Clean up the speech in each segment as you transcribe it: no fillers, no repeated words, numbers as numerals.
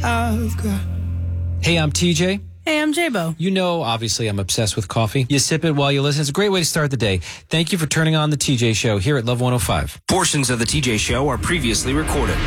I've got. Hey, I'm TJ. Hey, I'm J-Bo. You know, obviously, I'm obsessed with coffee. You sip it while you listen. It's a great way to start the day. Thank you for turning on the TJ Show here at Love 105. Portions of the TJ Show are previously recorded.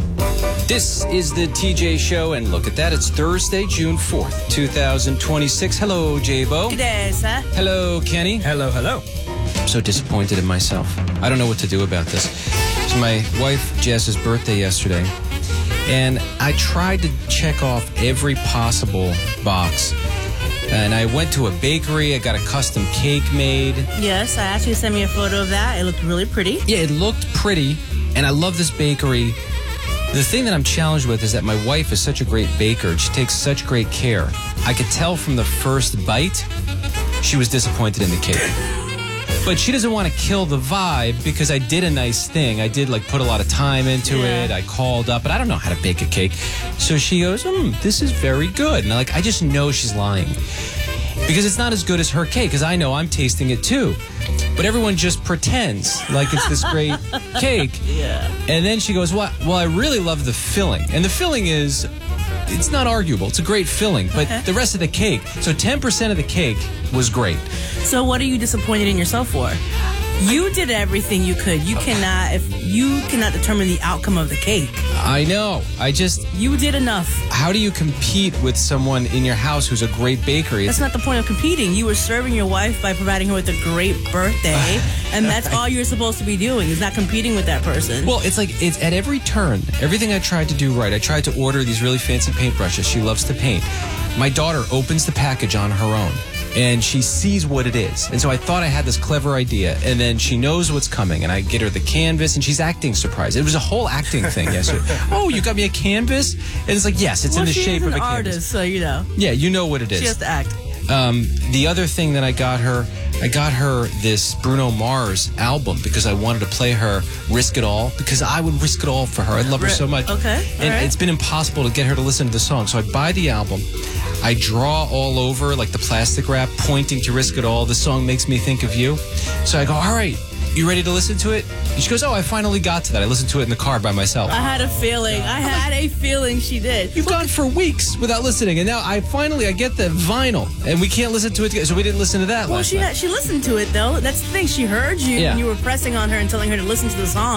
This is the TJ Show, and look at that. It's Thursday, June 4th, 2026. Hello, J-Bo. Good day, sir. Hello, Kenny. Hello, hello. I'm so disappointed in myself. I don't know what to do about this. It's my wife, Jess's birthday yesterday, and I tried to check off every possible box. And I went to a bakery. I got a custom cake made. Yes, I asked you to send me a photo of that. It looked really pretty. Yeah, it looked pretty, and I love this bakery. The thing that I'm challenged with is that my wife is such a great baker, and she takes such great care. I could tell from the first bite she was disappointed in the cake. But she doesn't want to kill the vibe because I did a nice thing. I did put a lot of time into it. I called up, but I don't know how to bake a cake. So she goes, this is very good. And I just know she's lying because it's not as good as her cake because I know I'm tasting it too. But everyone just pretends like it's this great cake. Yeah. And then she goes, well, I really love the filling. And the filling is, it's not arguable. It's a great filling. But the rest of the cake, so 10% of the cake was great. So what are you disappointed in yourself for? You did everything you could. You cannot determine the outcome of the cake. I know. You did enough. How do you compete with someone in your house who's a great bakery? That's not the point of competing. You were serving your wife by providing her with a great birthday, and that's all you're supposed to be doing, is not competing with that person. Well, it's at every turn, everything I tried to do right. I tried to order these really fancy paintbrushes. She loves to paint. My daughter opens the package on her own, and she sees what it is. And so I thought I had this clever idea, and then she knows what's coming, and I get her the canvas, and she's acting surprised. It was a whole acting thing yesterday. Oh, you got me a canvas? And it's yes, it's in the shape of a canvas. She's an artist, so you know. Yeah, you know what it is. She has to act. The other thing that I got her this Bruno Mars album because I wanted to play her Risk It All because I would risk it all for her. I love her so much. Okay. And it's been impossible to get her to listen to the song. So I buy the album. I draw all over the plastic wrap pointing to Risk It All. The song makes me think of you. So I go, all right, you ready to listen to it? And she goes, oh, I finally got to that. I listened to it in the car by myself. I had a feeling she did. You've gone for weeks without listening, and now I get the vinyl, and we can't listen to it together, so we didn't listen to that last night. She listened to it, though. That's the thing. She heard you, and you were pressing on her and telling her to listen to the song.